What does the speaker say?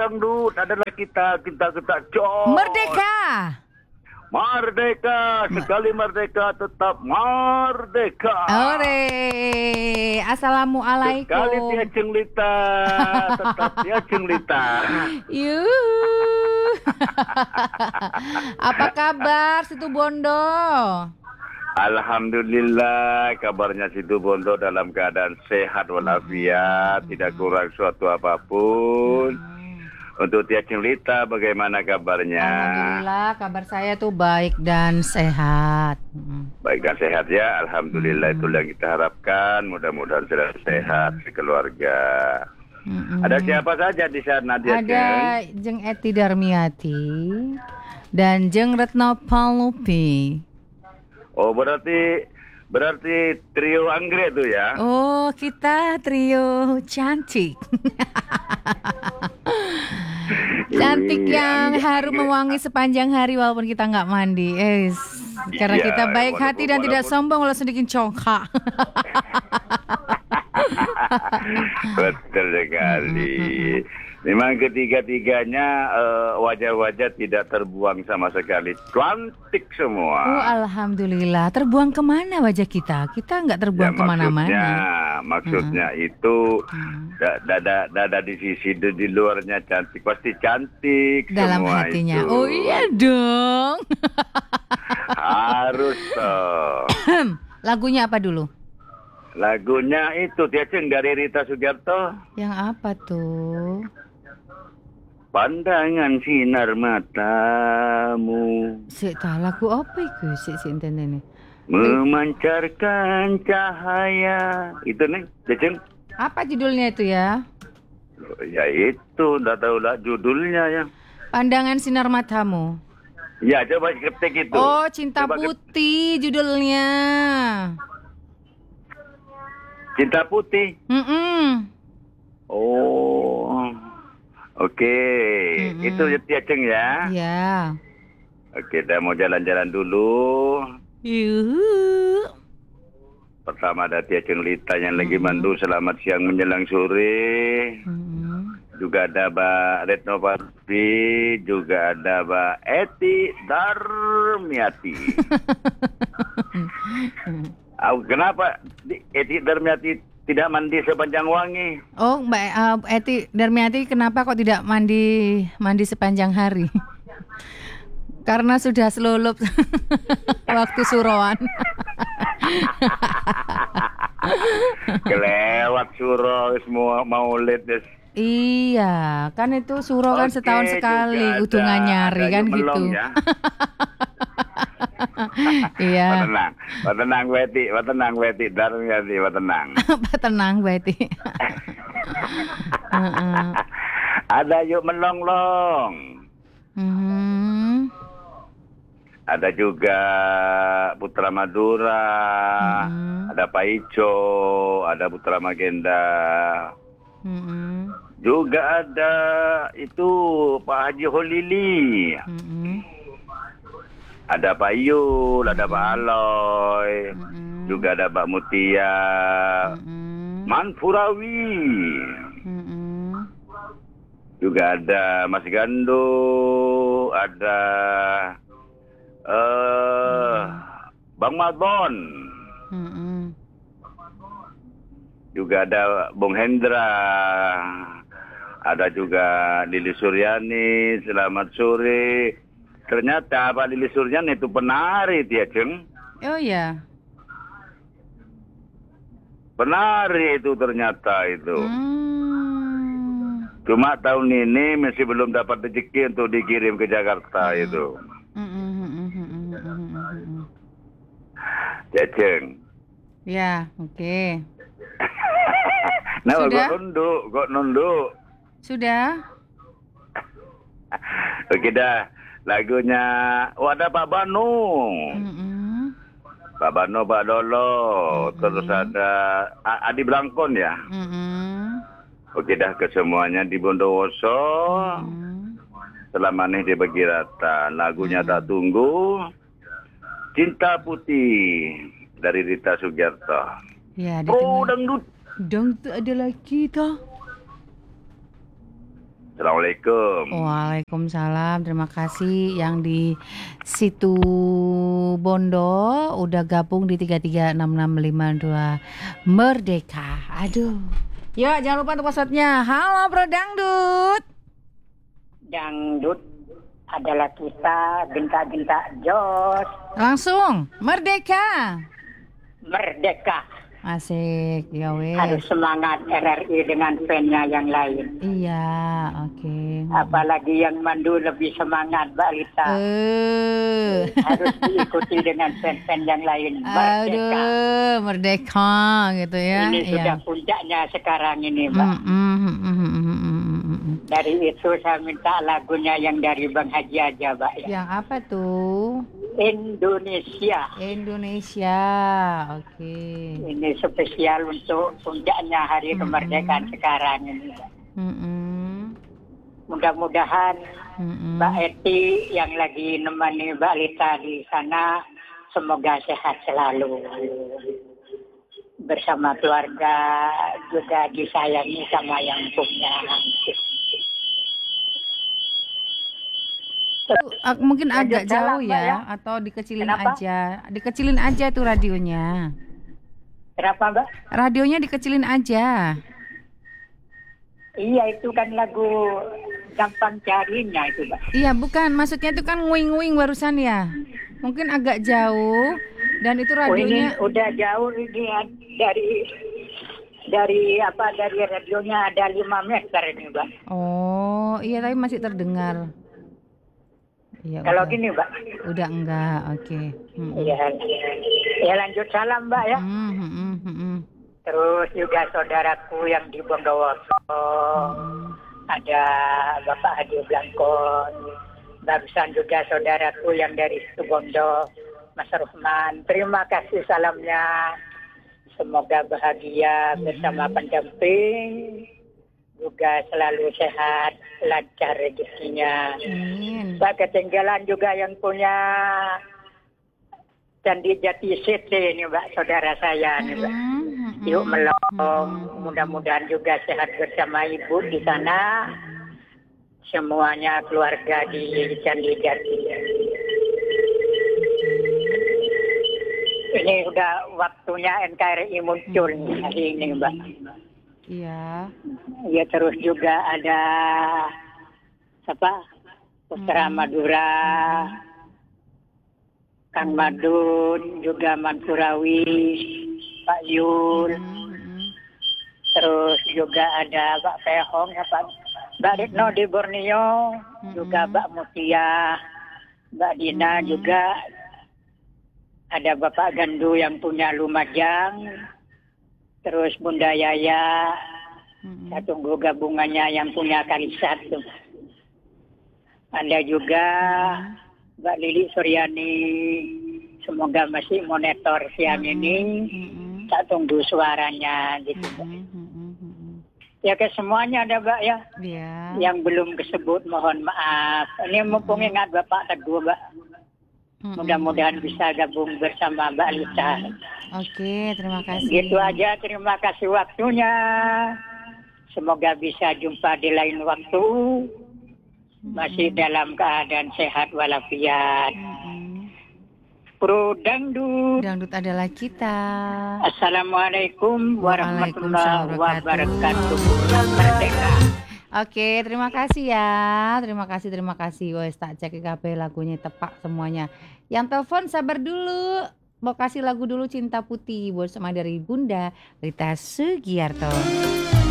dangdut adalah kita coy. Merdeka. Merdeka, sekali merdeka tetap merdeka. Ore. Assalamualaikum. Sekali dia cenglita, tetap dia cenglita. Apa kabar Situ Bondo? Alhamdulillah, kabarnya Situ Bondo dalam keadaan sehat walafiat, tidak kurang suatu apapun. Untuk Tia Cenglita, bagaimana kabarnya? Alhamdulillah, kabar saya tuh baik dan sehat. Baik dan sehat ya, Alhamdulillah, itulah yang kita harapkan. Mudah-mudahan selalu sehat sekeluarga. Ada siapa saja di sana, Dia? Ada Jeng Eti Darmiati dan Jeng Retno Palupi. Oh, berarti trio anggrek tuh ya? Oh, kita trio cantik. Cantik yang harum mewangi sepanjang hari walaupun kita nggak mandi. Karena kita baik hati dan tidak sombong walau sedikit congkak. Betul sekali. Memang ketiga-tiganya wajah-wajah tidak terbuang sama sekali. Cantik semua. Oh, alhamdulillah. Terbuang kemana wajah kita? Kita nggak terbuang kemana-mana. Maksudnya itu dada di sisi di luarnya cantik. Pasti cantik dalam semua hatinya. itu. Oh iya dong. Harus. Lagunya apa dulu? Lagunya itu Tia Ceng dari Rita Sugiarto. Yang apa tuh? Pandangan sinar matamu. Lagu apa itu? Entene. Memancarkan cahaya. Itu nih, Tia Ceng. Apa judulnya itu ya? Ya itu, enggak tahu lah judulnya ya. Pandangan sinar matamu. Ya, coba ketik itu. Oh, Cinta coba Putih judulnya. Cinta Putih. Oh, oke. Itu Tia Ceng ya. Ya. Oke, dah mau jalan-jalan dulu. Pertama ada Tia Cenglita yang lagi mandu selamat siang menjelang sore. Juga ada Mbak Retno Palupi, juga ada Mbak Eti Darmiati. Kenapa Eti Darmiati tidak mandi sepanjang wangi? Oh, Mbak Eti Darmiati kenapa kok tidak mandi sepanjang hari? Karena sudah selulup waktu suroan. Kelewat suro semua maulid. Iya, kan itu suro kan setahun sekali utungan nyari kan gitu. Ya. Iya. Tenang Weti, Darmiati, tenang. Tenang Weti. Ada yuk melonglong. Ada juga Putra Madura, ada Pak Ico, ada Putra Magenda. Juga ada itu Pak Haji Holili. Ada Pak Yul, ada Pak Aloy, juga ada Pak Mutia, Manfurawi, juga ada Mas Gando, ada Bang Mabon, juga ada Bung Hendra, ada juga Lili Suryani, selamat sore. Ternyata Pak Lili Suryani itu penari, Tia Ceng. Oh ya. Penari itu ternyata itu. Cuma tahun ini masih belum dapat rezeki untuk dikirim ke Jakarta itu. Tia Ceng. Ya, oke. Nah, sudah? Kok nunduk. Sudah? Oke dah. Lagunya ada Pak Banu. Pak Banu, Pak Dolo. Terus ada Adi Blangkon ya. Oke dah, ke semuanya di Bondowoso. Selama ini dibagi rata. Lagunya tak tunggu. Cinta Putih dari Rita Sugiarto. Ya, dangdut. Dangdut ada lagi toh. Assalamualaikum. Waalaikumsalam. Terima kasih yang di situ Bondo udah gabung di 336652 Merdeka. Aduh. Yuk, jangan lupa untuk passwordnya. Halo Bro Dangdut. Dangdut adalah kita gentak-gentak jos. Langsung Merdeka. Merdeka. Asik, ya weh. Harus semangat RRI dengan fan-nya yang lain. Iya, oke. Apalagi yang mandu lebih semangat, Mbak Lita. Harus diikuti dengan fan-fan yang lain. Merdeka. Aduh, merdeka gitu ya. Ini sudah puncaknya sekarang ini, Mbak. Dari itu saya minta lagunya yang dari Bang Haji aja, Mbak. Yang apa tuh? Indonesia. Indonesia, oke. Ini spesial untuk puncaknya hari kemerdekaan sekarang ini. Mudah-mudahan Mbak Eti yang lagi nemani Mbak Lita di sana semoga sehat selalu. Bersama keluarga juga disayangi sama yang punya. Mungkin agak jauh Mbak, ya, atau dikecilin Kenapa? aja. Dikecilin aja tuh radionya. Kenapa, Mbak? Radionya dikecilin aja. Iya, itu kan lagu gampang carinya itu, Mbak. Iya, bukan. Maksudnya itu kan nguing-nguing barusan ya. Mungkin agak jauh dan itu radionya. Ini udah jauh ini dari radionya ada 5 meter ini, Mbak. Oh, iya tapi masih terdengar. Ya, Kalau udah. gini, Mbak. Udah enggak, oke. Iya. Ya lanjut salam, Mbak ya. Terus juga saudaraku yang di Bondowoso. Ada Bapak Hadi Blangkon. Barusan juga saudaraku yang dari Situbondo, Mas Rahman. Terima kasih salamnya. Semoga bahagia bersama pendamping. Juga selalu sehat, lancar rezekinya. Tak ketinggalan juga yang punya Candi Jati CT ini, Mbak, saudara saya nih, Mbak. Yuk melong, mudah-mudahan juga sehat bersama ibu di sana. Semuanya keluarga di Candi Jati. Ini udah waktunya NKRI muncul hari ini, Mbak. Iya. Ya terus juga ada Putra Madura, Kang Madun, juga Mansurawi, Pak Yul. Terus juga ada Pak Pehong, Mbak Retno di Borneo, juga Mbak Mutia, Mbak Dina juga. Ada Bapak Gandu yang punya Lumajang. Terus Bunda Yaya, saya tunggu gabungannya yang punya Kalisat tuh. Ada juga Mbak Lili Suryani, semoga masih monitor siang ini. Saya tunggu suaranya gitu. Ya ke semuanya ada, Mbak ya. Yang belum disebut mohon maaf. Ini mumpung ingat Bapak Teguh, Mbak. Mudah-mudahan bisa gabung bersama Mbak Lita. Oke, terima kasih. Gitu aja, terima kasih waktunya. Semoga bisa jumpa di lain waktu. Masih dalam keadaan sehat walafiat. Pro Dangdut. Dangdut adalah kita. Assalamualaikum warahmatullahi wabarakatuh. Merdeka. Oke, terima kasih ya. Terima kasih. Wes tak cek IKP lagunya tepak semuanya. Yang telepon sabar dulu. Mau kasih lagu dulu Cinta Putih buat sama dari Bunda Rita Sugiarto.